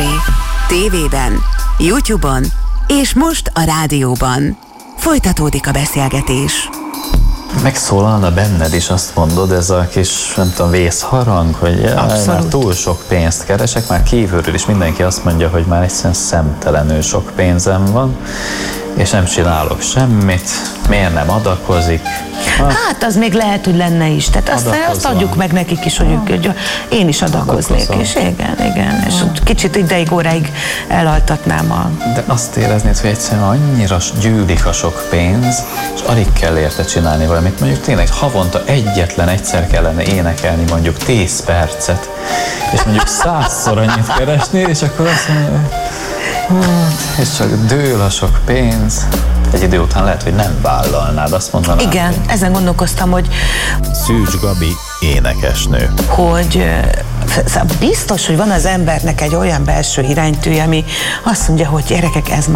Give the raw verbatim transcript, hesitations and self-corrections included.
vé. Tévében, YouTube-on és most a rádióban. Folytatódik a beszélgetés. Megszólalna benned is, azt mondod, ez a kis, nem tudom, vészharang, hogy jaj, már túl sok pénzt keresek, már kívülről is mindenki azt mondja, hogy már egyszerűen szemtelenül sok pénzem van, és nem csinálok semmit, miért nem adakozik? Ha, hát az még lehet, hogy lenne is. Tehát azt, azt adjuk meg nekik is, hogy, ők, hogy én is adakoznék. Adakozom. És igen, igen. És kicsit ideig, óráig elaltatnám a... De azt éreznéd, hogy egyszerűen annyira gyűlik a sok pénz, és alig kell érte csinálni valamit. Mondjuk tényleg havonta egyetlen egyszer kellene énekelni mondjuk tíz percet, és mondjuk százszor annyit keresnél, és akkor azt mondja, és csak dől a sok pénz. Egy idő után lehet, hogy nem vállalnád, azt mondanád. Igen, hogy... ezen gondolkoztam, hogy... Szűcs Gabi, énekesnő. Hogy biztos, hogy van az embernek egy olyan belső iránytűje, ami azt mondja, hogy gyerekek, ez